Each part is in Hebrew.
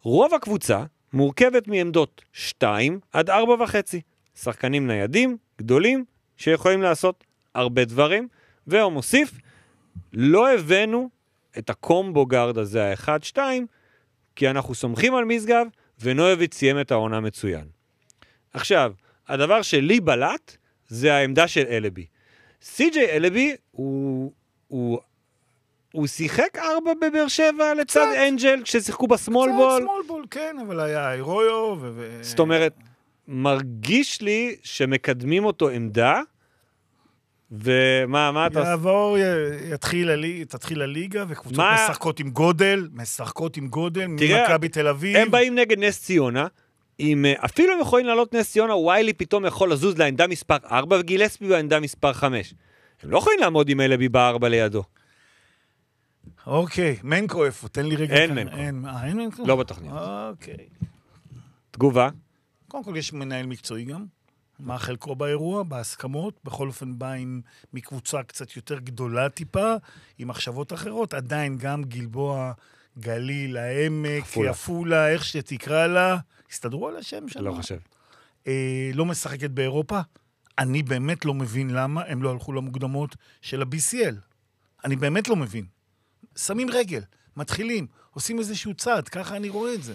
רוב הקבוצה מורכבת מעמדות 2 עד 4.5. שחקנים ניידים, גדולים, שיכולים לעשות הרבה דברים, והוא מוסיף, לא הבאנו את הקומבו גארד הזה, ה-1-2, כי אנחנו סומכים על משגב, ונויביץ' סיים את העונה מצוין. עכשיו, הדבר שלי בלט, זה העמדה של אלבי. סי.ג'יי אלבי, הוא שיחק 4 בבאר שבע לצד אנג'ל, כששיחקו בסמול בול. קצת סמול בול, כן, אבל היה אירויו זאת אומרת, מרגיש לי שמקדמים אותו עמדה, ומה אתה... יעבור, תתחיל הליגה, וקבוצות משחקות עם גודל, ממכבי תל אביב. הם באים נגד נס ציונה, אפילו הם יכולים לעלות נס ציונה, וויילי פתאום יכול לזוז לעמדה מספר 4, וגילספי בעמדה מספר 5. הם לא יכולים לעמוד עם אלבי ב4 לידו. אוקיי, מנקו איפה? תן לי רגע. אין מנקו. אין מנקו? לא בתוכנית. אוקיי. תגובה? קודם כל יש מנהל מקצועי גם. מה חלקו באירוע, בהסכמות, בכל אופן בא מקבוצה קצת יותר גדולה טיפה, עם מחשבות אחרות, עדיין גם גלבוע, גליל, העמק, יפולה, איך שתקרא לה, הסתדרו על השם שלה? לא חושב. לא משחקת באירופה, אני באמת לא מבין למה הם לא הלכו למוקדמות של ה-BCL. אני באמת לא מבין. שמים רגל, מתחילים, עושים איזשהו צעד, ככה אני רואה את זה.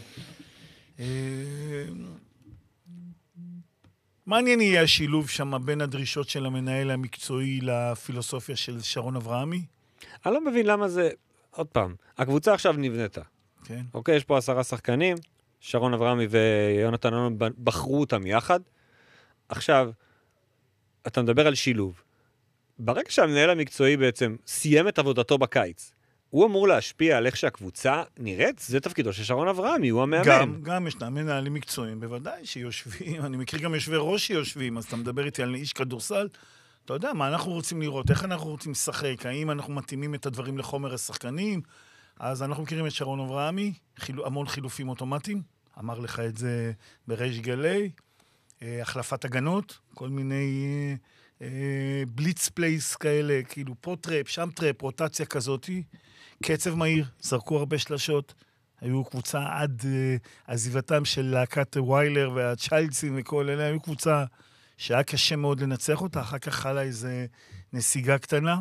מעניין יהיה השילוב שם בין הדרישות של המנהל המקצועי לפילוסופיה של שרון אברהמי? אני לא מבין למה זה, עוד פעם, הקבוצה עכשיו נבנתה. כן. אוקיי, יש פה 10 שחקנים, שרון אברהמי ויונתן אלון בחרו אותם יחד. עכשיו, אתה מדבר על שילוב. ברגע שהמנהל המקצועי בעצם סיים את עבודתו בקיץ, הוא אמור להשפיע על איך שהקבוצה נראית, זה תפקידו של שרון אברהמי, הוא המאמן. גם ישנם מנהלים מקצועיים, בוודאי שיושבים, אני מכיר גם יושבי ראש שיושבים, אז אתה מדבר איתי על איש כדורסל, אתה יודע מה אנחנו רוצים לראות, איך אנחנו רוצים לשחק, האם אנחנו מתאימים את הדברים לחומר השחקנים, אז אנחנו מכירים את שרון אברהמי, המון חילופים אוטומטיים, אמר לך את זה בריש גלי, החלפת הגנות, כל מיני בליץ פלייס כאלה, כאילו פה טרפ, שם טרפ, רוטציה כזאת, קצב מהיר, זרקו הרבה שלשות, היו קבוצה עד עזיבתם של להקת וויילר והצ'יילדסים וכל אלה, היו קבוצה שהיה קשה מאוד לנצח אותה, אחר כך חלה איזה נסיגה קטנה.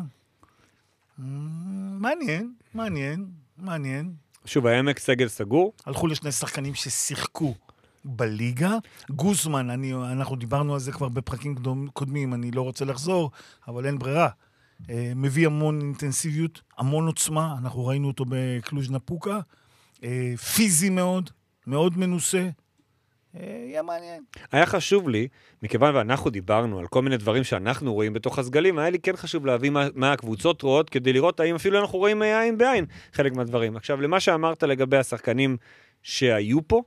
מעניין. שוב, העמק סגל סגור. הלכו לשני שחקנים ששיחקו בליגה. גוזמן, אנחנו דיברנו על זה כבר בפרקים קודמים, אני לא רוצה לחזור, אבל אין ברירה. מביא המון אינטנסיביות, המון עוצמה, אנחנו ראינו אותו בקלוז' נפוקה, פיזי מאוד, מאוד מנוסה, יהיה מעניין. היה חשוב לי, מכיוון ואנחנו דיברנו על כל מיני דברים שאנחנו רואים בתוך הסגלים, היה לי כן חשוב להביא מה הקבוצות רואות, כדי לראות האם אפילו אנחנו רואים עין בעין חלק מהדברים. עכשיו, למה שאמרת לגבי השחקנים שהיו פה,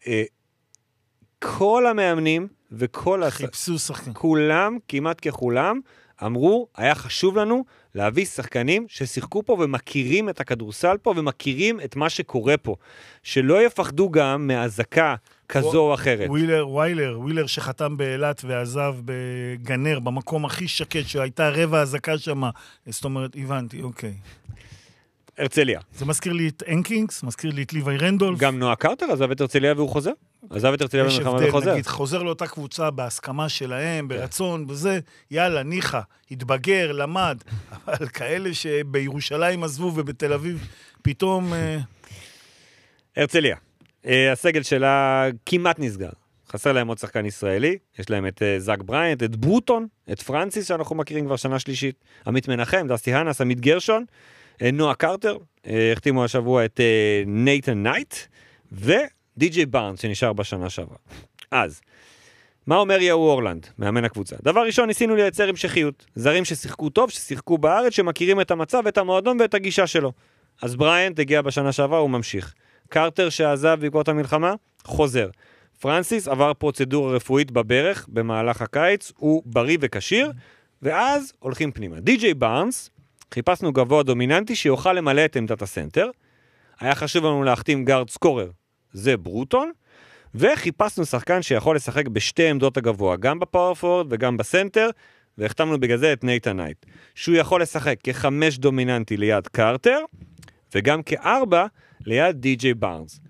כל המאמנים וכל חיפשו שחקנים. כולם, כמעט ככולם, אמרו, היה חשוב לנו להביא שחקנים ששיחקו פה ומכירים את הכדורסל פה ומכירים את מה שקורה פה. שלא יפחדו גם מהזקה כזו או אחרת. וויילר שחתם באילת ועזב בגנר, במקום הכי שקט, שהייתה רבע הזקה שם. זאת אומרת, הבנתי, אוקיי. הרצליה. זה מזכיר לי את אנקינגס, מזכיר לי את ליווי רנדולף. גם נועה קרטר עזב את הרצליה והוא חוזר. עזב את הרצליה במלחמה וחוזר. נגיד, חוזר לאותה קבוצה בהסכמה שלהם, ברצון, בזה, יאללה, ניחה, התבגר, למד, אבל כאלה שבירושלים עזבו ובתל אביב פתאום... הרצליה. הסגל שלה כמעט נסגר. חסר להם עוד שחקן ישראלי, יש להם את זאק בריינט, את ברוטון, את פרנסיס שאנחנו מכירים כבר שנה שלישית, עמית מנחם, דסטי הנס, עמית גרשון, נועה קרטר, החתימו השבוע את נייתן נייט, ודי.ג'יי בארנס שנשאר בשנה שעברה. אז, מה אומר יאו אורלנד, מאמן הקבוצה? דבר ראשון, ניסינו לייצר המשכיות. זרים ששיחקו טוב, ששיחקו בארץ, שמכירים את המצב, את המועדון ואת הגישה שלו. אז בריינט הגיע בשנה שעברה, הוא ממשיך. קרטר שעזב בעקבות המלחמה, חוזר. פרנסיס עבר פרוצדורה רפואית בברך במהלך הקיץ, הוא בריא וקשיר, ואז הולכים פנימה. די.ג'יי בארנס, חיפשנו גבוה דומיננטי שיוכל למלא את עמדת הסנטר, היה חשוב לנו להחתים גארד סקורר, זה ברוטון, וחיפשנו שחקן שיכול לשחק בשתי עמדות הגבוה, גם בפאורפורד וגם בסנטר, והחתמנו בגלל זה את נייתן נייט, שהוא יכול לשחק כ5 דומיננטי ליד קרטר, וגם כ4 ליד די.ג'יי בארנס.